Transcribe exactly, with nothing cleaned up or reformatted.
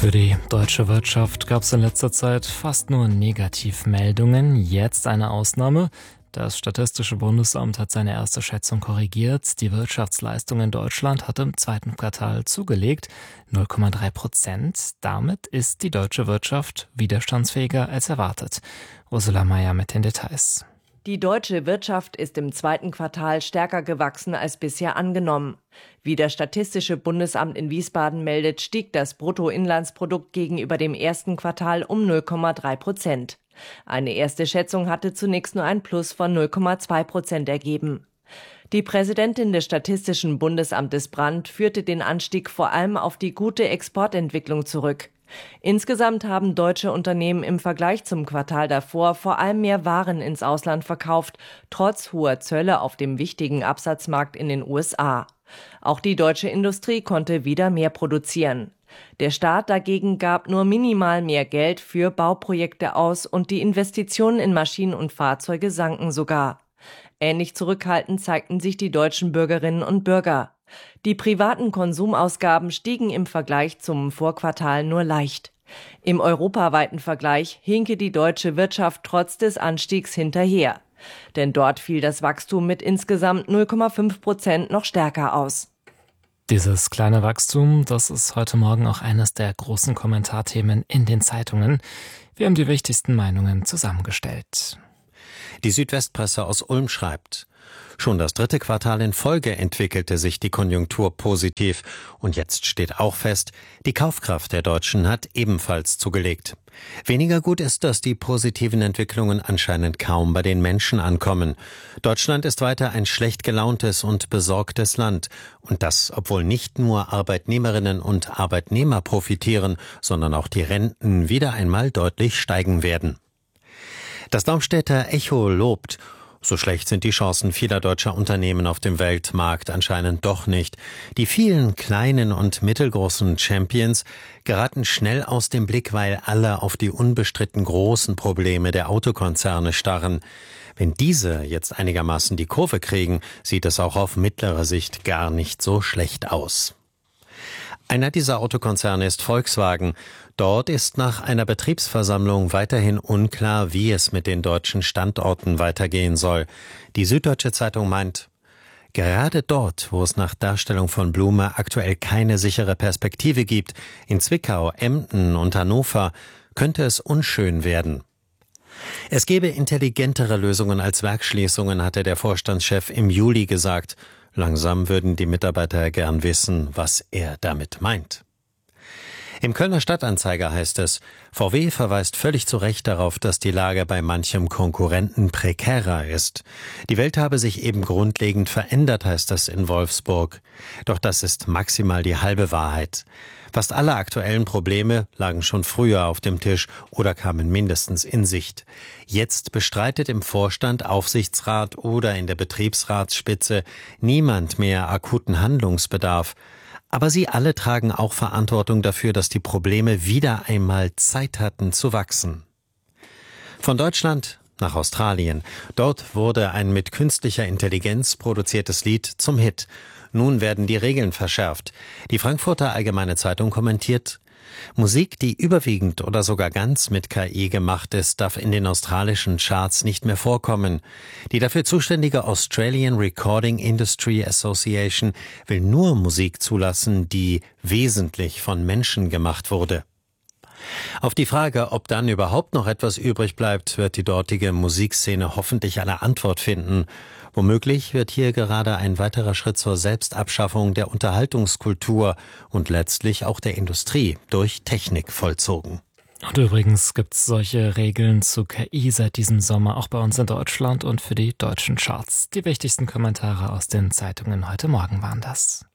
Für die deutsche Wirtschaft gab es in letzter Zeit fast nur Negativmeldungen. Jetzt eine Ausnahme. Das Statistische Bundesamt hat seine erste Schätzung korrigiert. Die Wirtschaftsleistung in Deutschland hat im zweiten Quartal zugelegt, null Komma drei Prozent. Damit ist die deutsche Wirtschaft widerstandsfähiger als erwartet. Ursula Mayer mit den Details. Die deutsche Wirtschaft ist im zweiten Quartal stärker gewachsen als bisher angenommen. Wie das Statistische Bundesamt in Wiesbaden meldet, stieg das Bruttoinlandsprodukt gegenüber dem ersten Quartal um null Komma drei Prozent. Eine erste Schätzung hatte zunächst nur ein Plus von null Komma zwei Prozent ergeben. Die Präsidentin des Statistischen Bundesamtes Brandt führte den Anstieg vor allem auf die gute Exportentwicklung zurück. Insgesamt haben deutsche Unternehmen im Vergleich zum Quartal davor vor allem mehr Waren ins Ausland verkauft, trotz hoher Zölle auf dem wichtigen Absatzmarkt in den U S A. Auch die deutsche Industrie konnte wieder mehr produzieren. Der Staat dagegen gab nur minimal mehr Geld für Bauprojekte aus und die Investitionen in Maschinen und Fahrzeuge sanken sogar. Ähnlich zurückhaltend zeigten sich die deutschen Bürgerinnen und Bürger. Die privaten Konsumausgaben stiegen im Vergleich zum Vorquartal nur leicht. Im europaweiten Vergleich hinke die deutsche Wirtschaft trotz des Anstiegs hinterher. Denn dort fiel das Wachstum mit insgesamt null Komma fünf Prozent noch stärker aus. Dieses kleine Wachstum, das ist heute Morgen auch eines der großen Kommentarthemen in den Zeitungen. Wir haben die wichtigsten Meinungen zusammengestellt. Die Südwestpresse aus Ulm schreibt: Schon das dritte Quartal in Folge entwickelte sich die Konjunktur positiv. Und jetzt steht auch fest, die Kaufkraft der Deutschen hat ebenfalls zugelegt. Weniger gut ist, dass die positiven Entwicklungen anscheinend kaum bei den Menschen ankommen. Deutschland ist weiter ein schlecht gelauntes und besorgtes Land. Und das, obwohl nicht nur Arbeitnehmerinnen und Arbeitnehmer profitieren, sondern auch die Renten wieder einmal deutlich steigen werden. Das Darmstädter Echo lobt: So schlecht sind die Chancen vieler deutscher Unternehmen auf dem Weltmarkt anscheinend doch nicht. Die vielen kleinen und mittelgroßen Champions geraten schnell aus dem Blick, weil alle auf die unbestritten großen Probleme der Autokonzerne starren. Wenn diese jetzt einigermaßen die Kurve kriegen, sieht es auch auf mittlere Sicht gar nicht so schlecht aus. Einer dieser Autokonzerne ist Volkswagen. Dort ist nach einer Betriebsversammlung weiterhin unklar, wie es mit den deutschen Standorten weitergehen soll. Die Süddeutsche Zeitung meint: Gerade dort, wo es nach Darstellung von Blume aktuell keine sichere Perspektive gibt, in Zwickau, Emden und Hannover, könnte es unschön werden. Es gebe intelligentere Lösungen als Werksschließungen, hatte der Vorstandschef im Juli gesagt. Langsam würden die Mitarbeiter gern wissen, was er damit meint. Im Kölner Stadtanzeiger heißt es: V W verweist völlig zu Recht darauf, dass die Lage bei manchem Konkurrenten prekärer ist. Die Welt habe sich eben grundlegend verändert, heißt es in Wolfsburg. Doch das ist maximal die halbe Wahrheit. Fast alle aktuellen Probleme lagen schon früher auf dem Tisch oder kamen mindestens in Sicht. Jetzt bestreitet im Vorstand, Aufsichtsrat oder in der Betriebsratsspitze niemand mehr akuten Handlungsbedarf. Aber sie alle tragen auch Verantwortung dafür, dass die Probleme wieder einmal Zeit hatten zu wachsen. Von Deutschland nach Australien. Dort wurde ein mit künstlicher Intelligenz produziertes Lied zum Hit. Nun werden die Regeln verschärft. Die Frankfurter Allgemeine Zeitung kommentiert: Musik, die überwiegend oder sogar ganz mit K I gemacht ist, darf in den australischen Charts nicht mehr vorkommen. Die dafür zuständige Australian Recording Industry Association will nur Musik zulassen, die wesentlich von Menschen gemacht wurde. Auf die Frage, ob dann überhaupt noch etwas übrig bleibt, wird die dortige Musikszene hoffentlich eine Antwort finden. Womöglich wird hier gerade ein weiterer Schritt zur Selbstabschaffung der Unterhaltungskultur und letztlich auch der Industrie durch Technik vollzogen. Und übrigens gibt es solche Regeln zu K I seit diesem Sommer auch bei uns in Deutschland und für die deutschen Charts. Die wichtigsten Kommentare aus den Zeitungen heute Morgen waren das.